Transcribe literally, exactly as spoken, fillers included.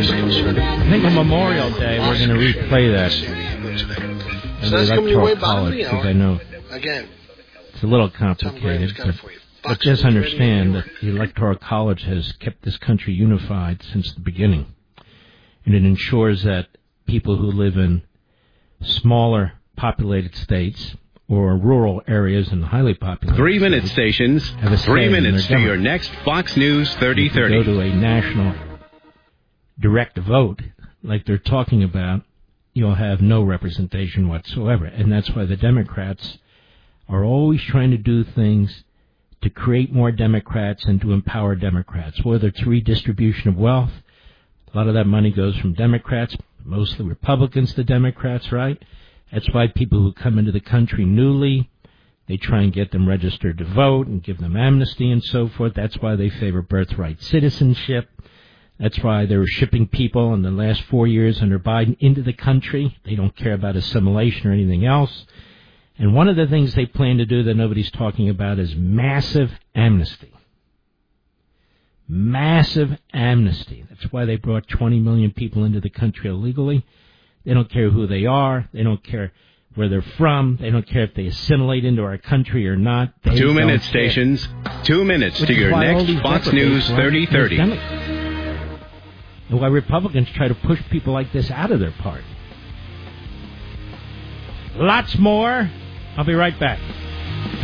I think on Memorial Day we're going to replay that. So that's coming your way, Bob. You know, I know again, it's a little complicated, but, but just understand that the Electoral College has kept this country unified since the beginning. And it ensures that people who live in smaller populated states or rural areas and highly populated Three-minute stations, three minutes to your next Fox News thirty thirty. Go to a national direct vote like they're talking about, you'll have no representation whatsoever. And that's why the Democrats are always trying to do things to create more Democrats and to empower Democrats, whether it's redistribution of wealth. A lot of that money goes from Democrats, mostly Republicans to Democrats, right? That's why people who come into the country newly, they try and get them registered to vote and give them amnesty and so forth. That's why they favor birthright citizenship. That's why they were shipping people in the last four years under Biden into the country. They don't care about assimilation or anything else. And one of the things they plan to do that nobody's talking about is massive amnesty. Massive amnesty. That's why they brought twenty million people into the country illegally. They don't care who they are. They don't care where they're from. They don't care if they assimilate into our country or not. They Two-minute stations, two minutes Which to your next Fox News thirty thirty. And why Republicans try to push people like this out of their party. Lots more. I'll be right back.